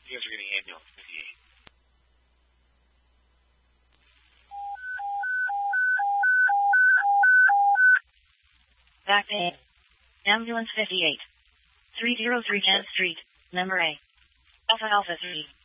You guys are getting ambulance 58. Back pain. Ambulance 58. 303 Jan Street, number A. Alpha Alpha 3.